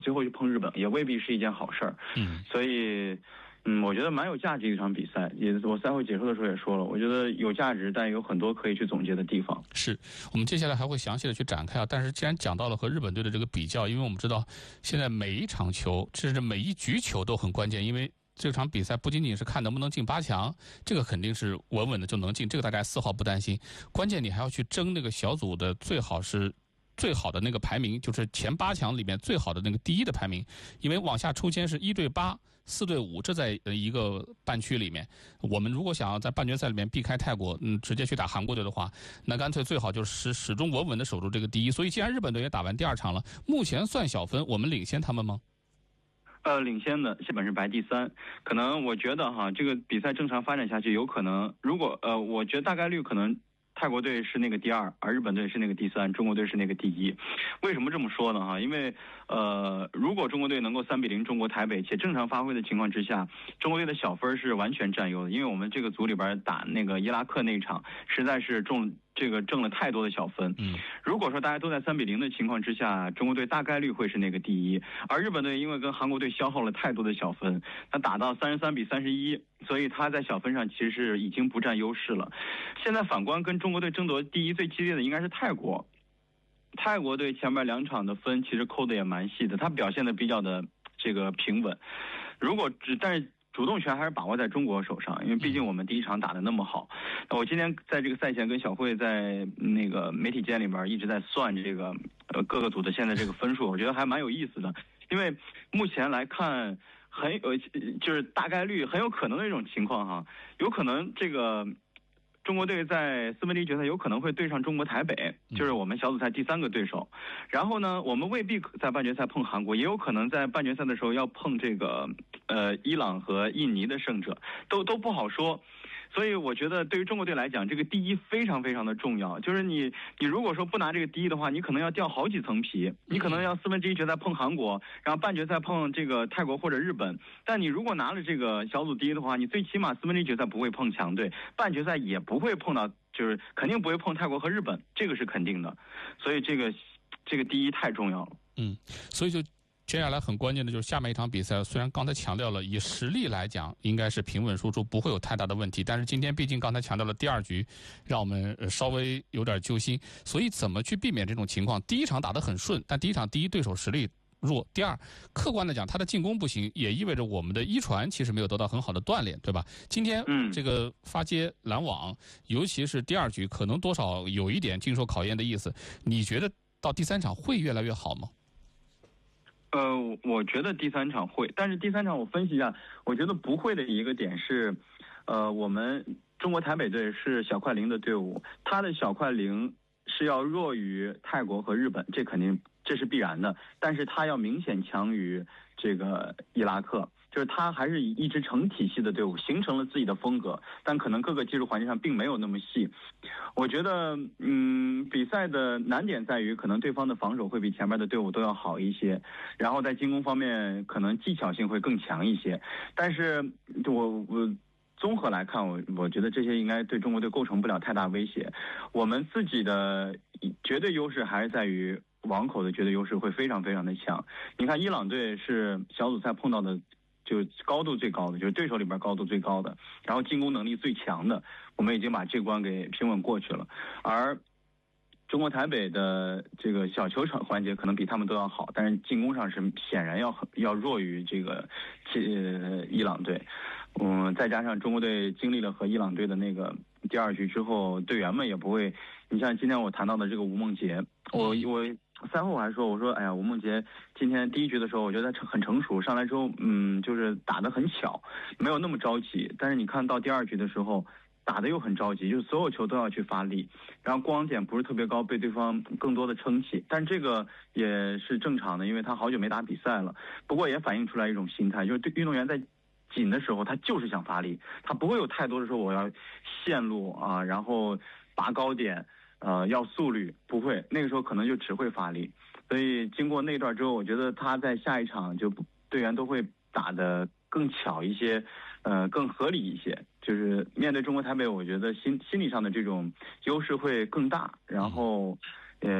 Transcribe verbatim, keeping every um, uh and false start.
最后去碰日本，也未必是一件好事儿。 嗯， 所以。嗯，我觉得蛮有价值一场比赛，也我赛后解说的时候也说了，我觉得有价值，但有很多可以去总结的地方。 是我们接下来还会详细的去展开啊。但是既然讲到了和日本队的这个比较，因为我们知道现在每一场球，甚至每一局球都很关键，因为这场比赛不仅仅是看能不能进八强，这个肯定是稳稳的就能进，这个大家丝毫不担心。关键你还要去争那个小组的最好是。最好的那个排名，就是前八强里面最好的那个第一的排名，因为往下抽签是一对八、四对五，这在一个半区里面。我们如果想要在半决赛里面避开泰国，嗯，直接去打韩国队的话，那干脆最好就是始始终稳稳的守住这个第一。所以，既然日本队也打完第二场了，目前算小分，我们领先他们吗？ 呃，领先的基本是排第三，可能我觉得哈，这个比赛正常发展下去，有可能，如果呃，我觉得大概率可能。泰国队是那个第二，而日本队是那个第三，中国队是那个第一。为什么这么说呢？哈，因为呃，如果中国队能够三比零中国台北，且正常发挥的情况之下，中国队的小分是完全占优的。因为我们这个组里边打那个伊拉克那一场，实在是中这个挣了太多的小分。 嗯， 如果说大家都在三比零的情况之下，中国队大概率会是那个第一，而日本队因为跟韩国队消耗了太多的小分，他打到三十三比三十一，所以他在小分上其实是已经不占优势了。现在反观跟中国队争夺第一最激烈的应该是泰国，泰国队前面两场的分其实扣的也蛮细的，他表现的比较的这个平稳。如果只但是主动权还是把握在中国手上，因为毕竟我们第一场打得那么好。我今天在这个赛前跟小慧在那个媒体间里边一直在算这个呃各个组的现在这个分数，我觉得还蛮有意思的，因为目前来看很有就是大概率很有可能的一种情况哈，有可能这个。中国队在四分之一决赛有可能会对上中国台北，就是我们小组赛第三个对手。然后呢，我们未必在半决赛碰韩国，也有可能在半决赛的时候要碰这个呃伊朗和印尼的胜者，都都不好说。所以我觉得对于中国队来讲，这个第一非常非常的重要。就是你你如果说不拿这个第一的话，你可能要掉好几层皮，你可能要四分之一决赛碰韩国，然后半决赛碰这个泰国或者日本。但你如果拿了这个小组第一的话，你最起码四分之一决赛不会碰强队，半决赛也不会碰到，就是肯定不会碰泰国和日本，这个是肯定的。所以这个这个第一太重要了。 嗯，所以就。接下来很关键的就是下面一场比赛，虽然刚才强调了以实力来讲应该是平稳输出，不会有太大的问题，但是今天毕竟刚才强调了第二局让我们稍微有点揪心，所以怎么去避免这种情况？第一场打得很顺，但第一场第一对手实力弱，第二客观的讲他的进攻不行，也意味着我们的一传其实没有得到很好的锻炼，对吧？今天这个发接拦网，尤其是第二局可能多少有一点经受考验的意思，你觉得到第三场会越来越好吗？ 呃，我觉得第三场会，但是第三场我分析一下，我觉得不会的一个点是，呃，我们中国台北队是小快灵的队伍，他的小快灵是要弱于泰国和日本，这肯定这是必然的，但是他要明显强于这个伊拉克。就是他还是以一支成体系的队伍，形成了自己的风格，但可能各个技术环节上并没有那么细。我觉得，嗯，比赛的难点在于，可能对方的防守会比前面的队伍都要好一些，然后在进攻方面可能技巧性会更强一些。但是我我综合来看，我我觉得这些应该对中国队构成不了太大威胁。我们自己的绝对优势还是在于网口的绝对优势会非常非常的强。你看，伊朗队是小组赛碰到的。就高度最高的，就是对手里边高度最高的，然后进攻能力最强的，我们已经把这关给平稳过去了。而中国台北的这个小球场环节可能比他们都要好，但是进攻上是显然要要弱于这个呃伊朗队。嗯，再加上中国队经历了和伊朗队的那个第二局之后，队员们也不会。你像今天我谈到的这个吴梦洁，我我。赛后我还说，我说，哎呀，吴梦洁今天第一局的时候，我觉得他很成熟，上来之后，嗯，就是打得很巧，没有那么着急。但是你看到第二局的时候，打得又很着急，就是所有球都要去发力，然后光点不是特别高，被对方更多的撑起。但这个也是正常的，因为他好久没打比赛了。不过也反映出来一种心态，就是对运动员在紧的时候，他就是想发力，他不会有太多的时候我要线路啊，然后拔高点。呃，要速率不会，那个时候可能就只会发力，所以经过那段之后，我觉得他在下一场就队员都会打得更巧一些，呃，更合理一些。就是面对中国台北，我觉得心心理上的这种优势会更大。然后，